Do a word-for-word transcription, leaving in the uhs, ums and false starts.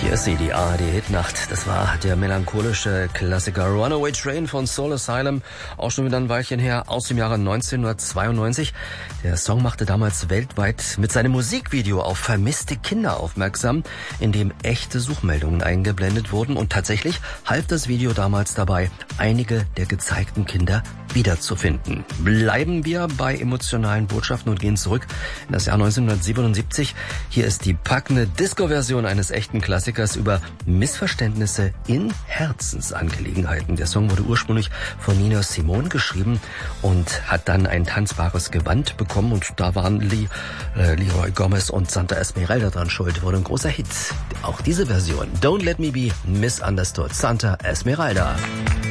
Hier ist sie, die A R D-Hitnacht. Das war der melancholische Klassiker Runaway Train von Soul Asylum. Auch schon wieder ein Weilchen her, aus dem Jahre neunzehnhundertzweiundneunzig. Der Song machte damals weltweit mit seinem Musikvideo auf vermisste Kinder aufmerksam, in dem echte Suchmeldungen eingeblendet wurden. Und tatsächlich half das Video damals dabei, einige der gezeigten Kinder wiederzufinden. Bleiben wir bei emotionalen Botschaften und gehen zurück in das Jahr neunzehnhundertsiebenundsiebzig. Hier ist die packende Disco-Version eines echten Klassikers über Missverständnisse in Herzensangelegenheiten. Der Song wurde ursprünglich von Nina Simone geschrieben und hat dann ein tanzbares Gewand bekommen. Und da waren Lee, äh, Leroy Gomez und Santa Esmeralda dran schuld. Wurde ein großer Hit. Auch diese Version. Don't Let Me Be Misunderstood. Santa Esmeralda.